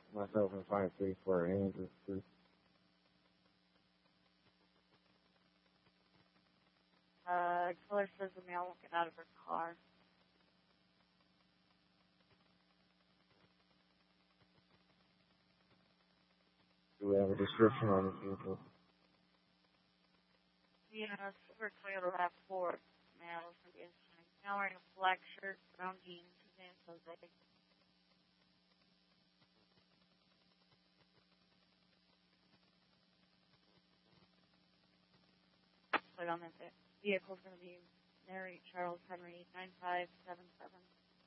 myself and 534 Andrew Street. Killer says the male won't get out of her car. Do we have a description on the vehicle? Yeah, silver Toyota RAV4. Male is going to be inside. Now wearing a black shirt, brown jeans, San Jose. Put on that vehicle is going to be Mary Charles Henry 9577.